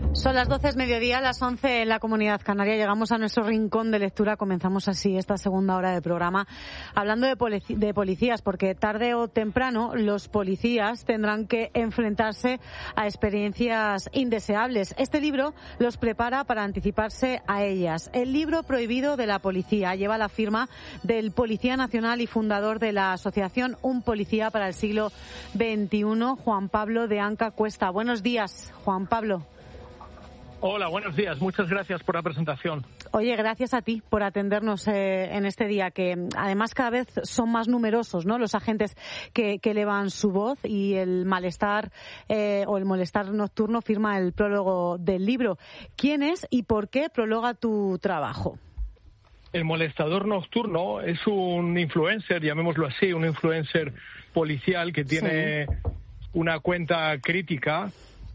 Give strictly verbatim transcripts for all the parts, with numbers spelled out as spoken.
Son las doce, es mediodía, las once en la Comunidad Canaria. Llegamos a nuestro rincón de lectura. Comenzamos así esta segunda hora del programa hablando de, polic- de policías, porque tarde o temprano los policías tendrán que enfrentarse a experiencias indeseables. Este libro los prepara para anticiparse a ellas. El libro prohibido de la policía lleva la firma del Policía Nacional y fundador de la asociación Un Policía para el Siglo veintiuno, Juan Pablo de Anca Cuesta. Buenos días, Juan Pablo. Hola, buenos días. Muchas gracias por la presentación. Oye, gracias a ti por atendernos eh, en este día, que además cada vez son más numerosos, ¿no?, los agentes que, que elevan su voz, y el malestar eh, o el molestar nocturno firma el prólogo del libro. ¿Quién es y por qué prologa tu trabajo? El molestador nocturno es un influencer, llamémoslo así, un influencer policial que tiene sí. una cuenta crítica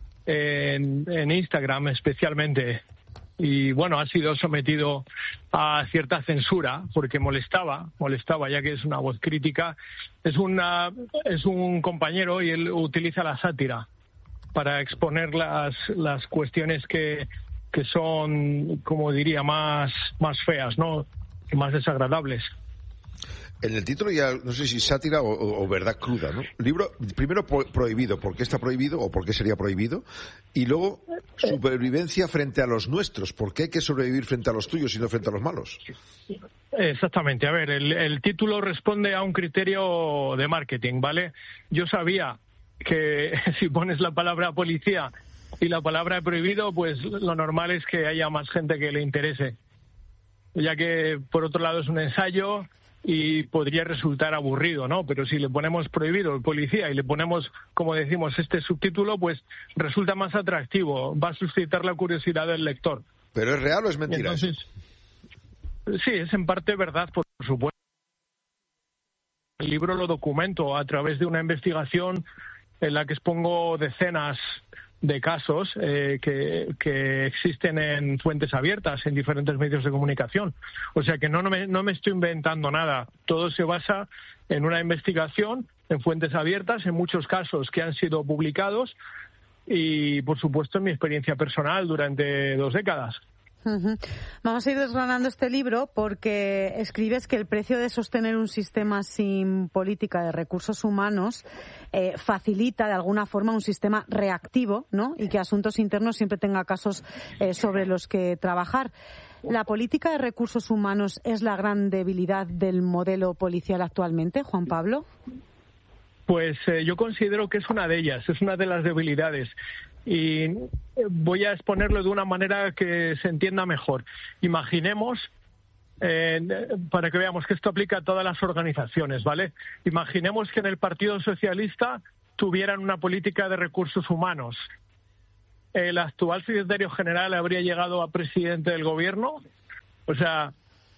En, en Instagram especialmente, y bueno, ha sido sometido a cierta censura porque molestaba, molestaba ya que es una voz crítica. Es una es un compañero y él utiliza la sátira para exponer las las cuestiones que que son, como diría, más más feas, ¿no?, más desagradables. En el título ya no sé si sátira o, o, o verdad cruda, ¿no? Libro, primero pro, prohibido, ¿por qué está prohibido o por qué sería prohibido? Y luego, supervivencia frente a los nuestros, ¿por qué hay que sobrevivir frente a los tuyos y no frente a los malos? Exactamente, a ver, el, el título responde a un criterio de marketing, ¿vale? Yo sabía que si pones la palabra policía y la palabra prohibido, pues lo normal es que haya más gente que le interese, ya que por otro lado es un ensayo y podría resultar aburrido, ¿no? Pero si le ponemos prohibido el policía y le ponemos, como decimos, este subtítulo, pues resulta más atractivo, va a suscitar la curiosidad del lector. ¿Pero es real o es mentira? Entonces, sí, es en parte verdad, por supuesto. El libro lo documento a través de una investigación en la que expongo decenas de casos eh, que, que existen en fuentes abiertas, en diferentes medios de comunicación. O sea que no, no, me, no me estoy inventando nada. Todo se basa en una investigación, en fuentes abiertas, en muchos casos que han sido publicados y, por supuesto, en mi experiencia personal durante dos décadas. Uh-huh. Vamos a ir desgranando este libro porque escribes que el precio de sostener un sistema sin política de recursos humanos eh, facilita de alguna forma un sistema reactivo, ¿no?, y que Asuntos Internos siempre tenga casos eh, sobre los que trabajar. ¿La política de recursos humanos es la gran debilidad del modelo policial actualmente, Juan Pablo? Pues eh, yo considero que es una de ellas, es una de las debilidades. Y voy a exponerlo de una manera que se entienda mejor. Imaginemos, eh, para que veamos que esto aplica a todas las organizaciones, ¿vale? Imaginemos que en el Partido Socialista tuvieran una política de recursos humanos. El actual secretario general habría llegado a presidente del gobierno. O sea,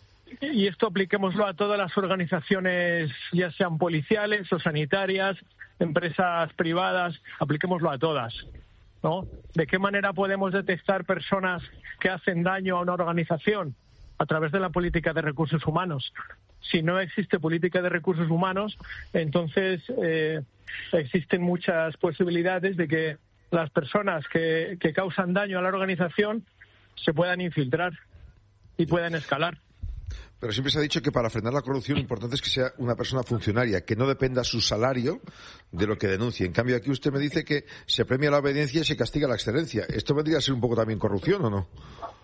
y esto apliquémoslo a todas las organizaciones, ya sean policiales o sanitarias, empresas privadas, apliquémoslo a todas, ¿no? ¿De qué manera podemos detectar personas que hacen daño a una organización? A través de la política de recursos humanos. Si no existe política de recursos humanos, entonces eh, existen muchas posibilidades de que las personas que, que causan daño a la organización se puedan infiltrar y puedan escalar. Pero siempre se ha dicho que para frenar la corrupción lo importante es que sea una persona funcionaria, que no dependa su salario de lo que denuncie. En cambio, aquí usted me dice que se premia la obediencia y se castiga la excelencia. ¿Esto vendría a ser un poco también corrupción o no?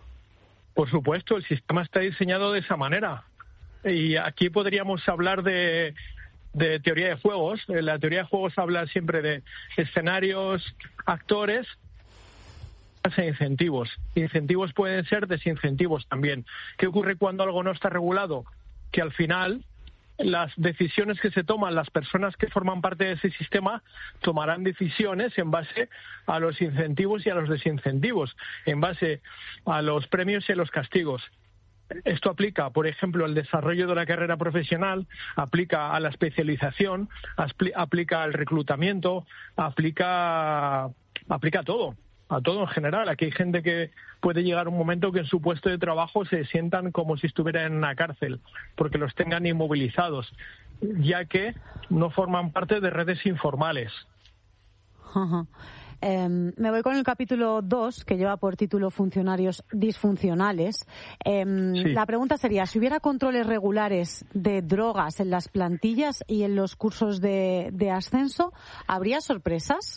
Por supuesto, el sistema está diseñado de esa manera. Y aquí podríamos hablar de, de teoría de juegos. La teoría de juegos habla siempre de escenarios, actores e incentivos. Incentivos pueden ser desincentivos también. ¿Qué ocurre cuando algo no está regulado? Que al final las decisiones que se toman, las personas que forman parte de ese sistema tomarán decisiones en base a los incentivos y a los desincentivos, en base a los premios y a los castigos. Esto aplica, por ejemplo, al desarrollo de la carrera profesional, aplica a la especialización, aplica al reclutamiento, aplica, aplica a todo. A todo en general. Aquí hay gente que puede llegar un momento que en su puesto de trabajo se sientan como si estuvieran en una cárcel, porque los tengan inmovilizados, ya que no forman parte de redes informales. Uh-huh. Eh, me voy con el capítulo dos, que lleva por título Funcionarios disfuncionales. Eh, sí. La pregunta sería, si hubiera controles regulares de drogas en las plantillas y en los cursos de, de ascenso, ¿habría sorpresas?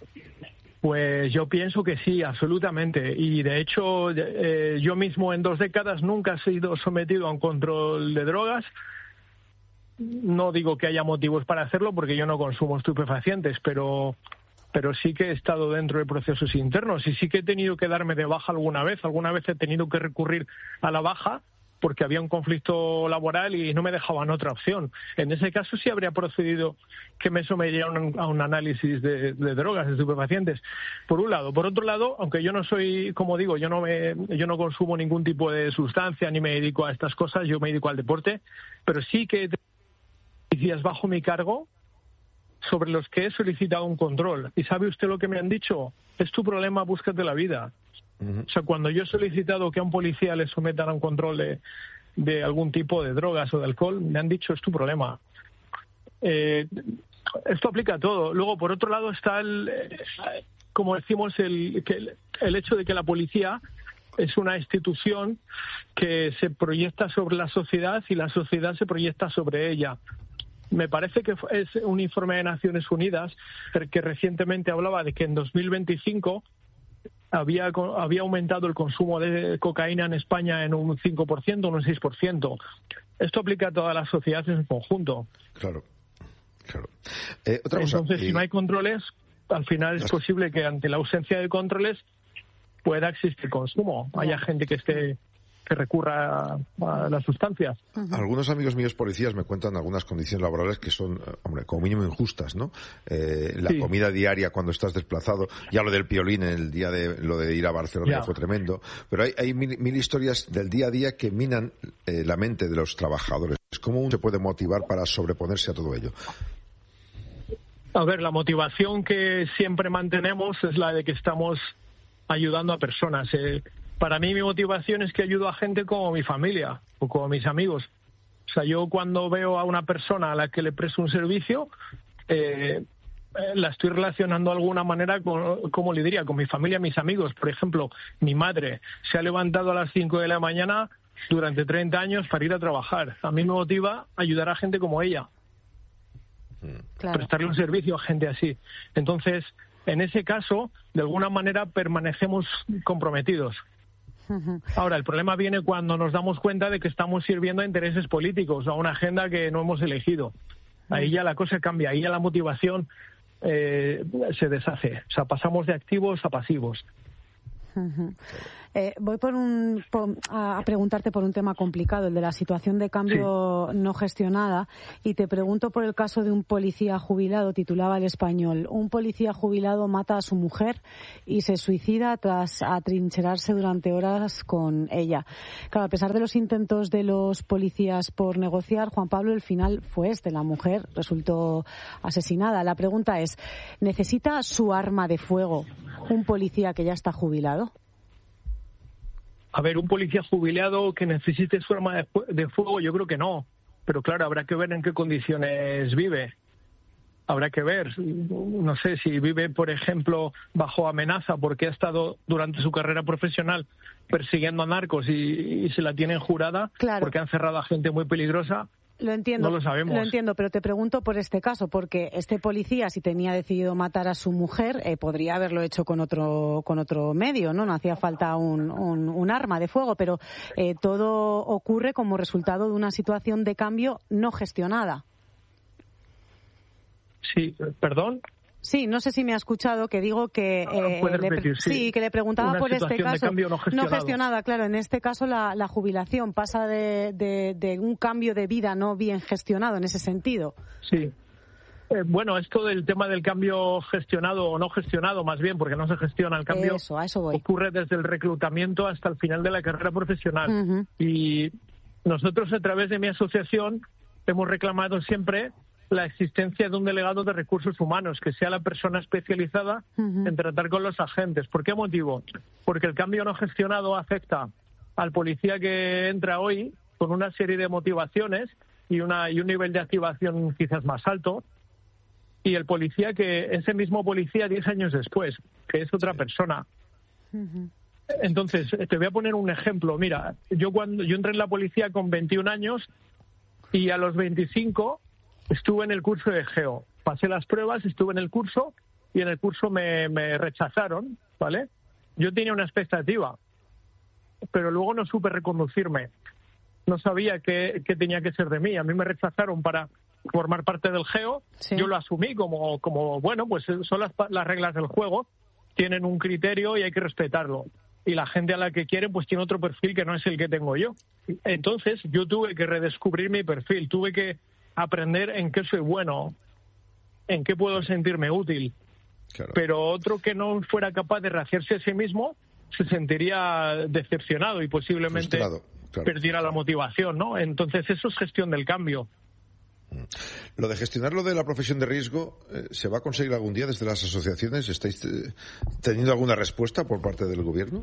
Pues yo pienso que sí, absolutamente. Y de hecho, eh, yo mismo en dos décadas nunca he sido sometido a un control de drogas. No digo que haya motivos para hacerlo porque yo no consumo estupefacientes, pero, pero sí que he estado dentro de procesos internos y sí que he tenido que darme de baja alguna vez. Alguna vez he tenido que recurrir a la baja porque había un conflicto laboral y no me dejaban otra opción. En ese caso sí habría procedido que me sometieran a un, a un análisis de, de drogas, de estupefacientes, por un lado. Por otro lado, aunque yo no soy, como digo, yo no me, yo no consumo ningún tipo de sustancia ni me dedico a estas cosas, yo me dedico al deporte, pero sí que he tenido policías bajo mi cargo sobre los que he solicitado un control. ¿Y sabe usted lo que me han dicho? Es tu problema, búscate la vida. O sea, cuando yo he solicitado que a un policía le sometan a un control de, de algún tipo de drogas o de alcohol, me han dicho, es tu problema. Eh, esto aplica a todo. Luego, por otro lado, está, el, como decimos, el, que el, el hecho de que la policía es una institución que se proyecta sobre la sociedad y la sociedad se proyecta sobre ella. Me parece que es un informe de Naciones Unidas que recientemente hablaba de que en dos mil veinticinco había había aumentado el consumo de cocaína en España en un cinco por ciento, en un seis por ciento. Esto aplica a toda la sociedad en su conjunto. Claro, claro. Eh, otra cosa, Entonces, eh... si no hay controles, al final es posible que ante la ausencia de controles pueda existir consumo. Haya gente que esté que recurra a las sustancias. Uh-huh. Algunos amigos míos policías me cuentan algunas condiciones laborales que son, hombre, como mínimo injustas, ¿no? Eh, la sí. comida diaria cuando estás desplazado, ya lo del piolín, el día de lo de ir a Barcelona ya. fue tremendo, pero hay, hay mil, mil historias del día a día que minan eh, la mente de los trabajadores. ¿Cómo uno se puede motivar para sobreponerse a todo ello? A ver, la motivación que siempre mantenemos es la de que estamos ayudando a personas. Eh, Para mí mi motivación es que ayudo a gente como mi familia o como mis amigos. O sea, yo cuando veo a una persona a la que le presto un servicio, eh, la estoy relacionando de alguna manera con, como le diría, con mi familia, mis amigos. Por ejemplo, mi madre se ha levantado a las cinco de la mañana durante treinta años para ir a trabajar. A mí me motiva ayudar a gente como ella. Claro. Prestarle un servicio a gente así. Entonces, en ese caso, de alguna manera permanecemos comprometidos. Ahora, el problema viene cuando nos damos cuenta de que estamos sirviendo a intereses políticos, a una agenda que no hemos elegido. Ahí ya la cosa cambia, ahí ya la motivación eh, se deshace. O sea, pasamos de activos a pasivos. Uh-huh. Eh, voy por un, por, a preguntarte por un tema complicado, el de la situación de cambio sí. no gestionada, y te pregunto por el caso de un policía jubilado. Titulaba El Español: un policía jubilado mata a su mujer y se suicida tras atrincherarse durante horas con ella. Claro, a pesar de los intentos de los policías por negociar, Juan Pablo, el final fue este: la mujer resultó asesinada. La pregunta es, ¿necesita su arma de fuego un policía que ya está jubilado? A ver, un policía jubilado que necesite su arma de, fu- de fuego, yo creo que no. Pero claro, habrá que ver en qué condiciones vive. Habrá que ver, no sé, si vive, por ejemplo, bajo amenaza porque ha estado durante su carrera profesional persiguiendo a narcos y, y se la tienen jurada, claro, porque han cerrado a gente muy peligrosa. Lo entiendo, no lo sabemos. Lo entiendo, pero te pregunto por este caso, porque este policía, si tenía decidido matar a su mujer, eh, podría haberlo hecho con otro con otro medio, ¿no? No hacía falta un, un, un arma de fuego, pero eh, todo ocurre como resultado de una situación de cambio no gestionada. Sí, perdón. Sí, no sé si me ha escuchado que digo que eh, le, repetir, sí. sí, que le preguntaba Una por este caso no, no gestionada, claro. En este caso la, la jubilación pasa de, de, de un cambio de vida no bien gestionado en ese sentido. Sí. Eh, bueno, esto del tema del cambio gestionado o no gestionado, más bien, porque no se gestiona el cambio, eso, a eso voy. Ocurre desde el reclutamiento hasta el final de la carrera profesional. Uh-huh. Y nosotros, a través de mi asociación, hemos reclamado siempre la existencia de un delegado de recursos humanos, que sea la persona especializada uh-huh. en tratar con los agentes. ¿Por qué motivo? Porque el cambio no gestionado afecta al policía que entra hoy con una serie de motivaciones y, una, y un nivel de activación quizás más alto, y el policía que ese mismo policía diez años después, que es otra persona. Uh-huh. Entonces, te voy a poner un ejemplo. Mira, yo cuando yo entré en la policía con veintiún años y a los veinticinco estuve en el curso de Geo. Pasé las pruebas, estuve en el curso y en el curso me, me rechazaron, ¿vale? Yo tenía una expectativa, pero luego no supe reconducirme. No sabía qué, qué tenía que ser de mí. A mí me rechazaron para formar parte del Geo. Sí. Yo lo asumí como, como bueno, pues son las, las reglas del juego. Tienen un criterio y hay que respetarlo. Y la gente a la que quieren pues tiene otro perfil que no es el que tengo yo. Entonces yo tuve que redescubrir mi perfil, tuve que aprender en qué soy bueno, en qué puedo sentirme útil. Claro. Pero otro que no fuera capaz de rehacerse a sí mismo se sentiría decepcionado y posiblemente claro. perdiera la motivación, ¿no? Entonces eso es gestión del cambio. Lo de gestionar lo de la profesión de riesgo, eh, ¿se va a conseguir algún día desde las asociaciones? ¿Estáis eh, teniendo alguna respuesta por parte del gobierno?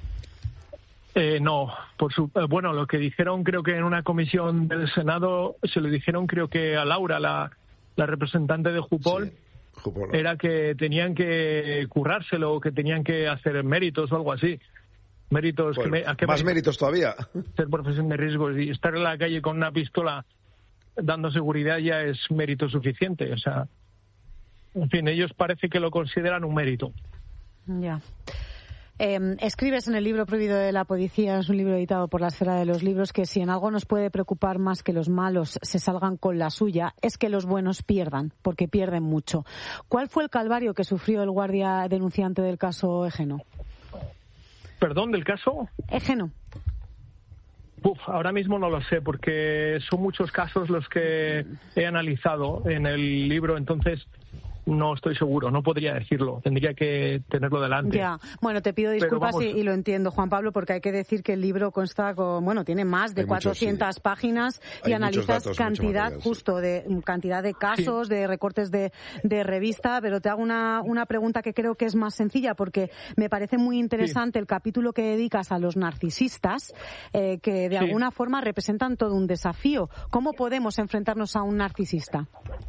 Eh, no, por su, eh, bueno, lo que dijeron creo que en una comisión del Senado, se lo dijeron creo que a Laura, la, la representante de Jupol, sí, Jupol, era que tenían que currárselo, que tenían que hacer méritos o algo así. Méritos. Bueno, que me, ¿a qué más méritos? méritos todavía. Ser profesión de riesgo y estar en la calle con una pistola dando seguridad ya es mérito suficiente. O sea, en fin, ellos parece que lo consideran un mérito. Ya. Eh, escribes en el libro Prohibido de la Policía, es un libro editado por la Esfera de los Libros, que si en algo nos puede preocupar más que los malos se salgan con la suya, es que los buenos pierdan, porque pierden mucho. ¿Cuál fue el calvario que sufrió el guardia denunciante del caso Egeno? ¿Perdón, del caso? Egeno. Uf, ahora mismo no lo sé, porque son muchos casos los que he analizado en el libro, entonces no estoy seguro, no podría decirlo, tendría que tenerlo delante. Ya, bueno, te pido disculpas y, y lo entiendo, Juan Pablo, porque hay que decir que el libro consta con, bueno, tiene más de hay cuatrocientas muchos, sí. páginas y hay analizas datos, cantidad, material, justo, sí. de cantidad de casos, sí. de recortes de, de revista, pero te hago una, una pregunta que creo que es más sencilla, porque me parece muy interesante sí. el capítulo que dedicas a los narcisistas, eh, que de sí. alguna forma representan todo un desafío. ¿Cómo podemos enfrentarnos a un narcisista?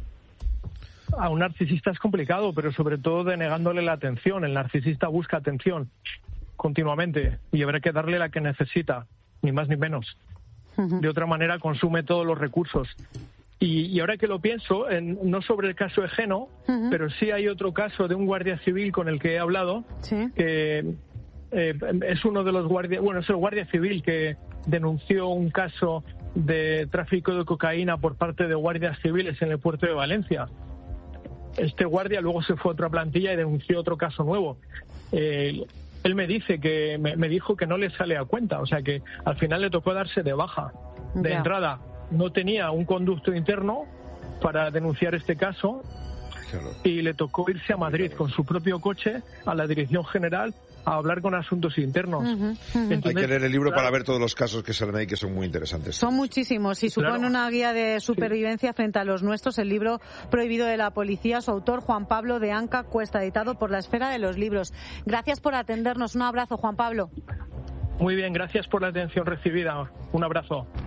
A un narcisista es complicado, pero sobre todo denegándole la atención. El narcisista busca atención continuamente y habrá que darle la que necesita, ni más ni menos. Uh-huh. De otra manera consume todos los recursos. Y, y ahora que lo pienso, en, no sobre el caso Egeno, uh-huh. pero sí hay otro caso de un guardia civil con el que he hablado, ¿sí? que eh, es uno de los guardias, bueno, es el guardia civil que denunció un caso de tráfico de cocaína por parte de guardias civiles en el puerto de Valencia. Este guardia luego se fue a otra plantilla y denunció otro caso nuevo. Eh, él me dice que me, me dijo que no le sale a cuenta, o sea que al final le tocó darse de baja. De yeah. entrada, no tenía un conducto interno para denunciar este caso claro. y le tocó irse a Madrid con su propio coche a la Dirección General a hablar con asuntos internos. Uh-huh, uh-huh. Entonces, hay que leer el libro claro, para ver todos los casos que salen ahí, que son muy interesantes. Son muchísimos y supone claro. una guía de supervivencia sí. frente a los nuestros. El libro Prohibido de la Policía, su autor Juan Pablo de Anca Cuesta, editado por la Esfera de los Libros. Gracias por atendernos. Un abrazo, Juan Pablo. Muy bien, gracias por la atención recibida. Un abrazo.